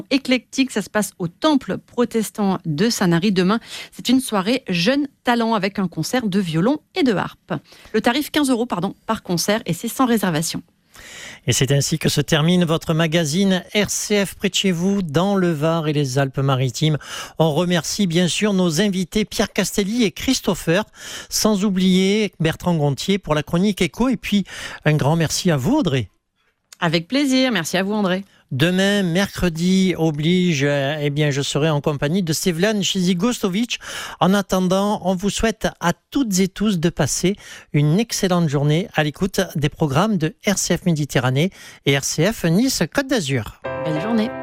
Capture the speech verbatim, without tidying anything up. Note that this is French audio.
éclectique. Ça se passe au Temple protestant de Sanary demain. C'est une soirée jeunes talents avec un concert de violon et de harpe. Le tarif quinze euros pardon, par concert et c'est sans réservation. Et c'est ainsi que se termine votre magazine R C F près de chez vous, dans le Var et les Alpes-Maritimes. On remercie bien sûr nos invités Pierre Castelli et Christopher, sans oublier Bertrand Gontier pour la chronique éco. Et puis un grand merci à vous, Audrey. Avec plaisir, merci à vous André. Demain, mercredi oblige, eh bien, je serai en compagnie de Sevlan Chizigostovic. En attendant, on vous souhaite à toutes et tous de passer une excellente journée à l'écoute des programmes de R C F Méditerranée et R C F Nice Côte d'Azur. Belle journée.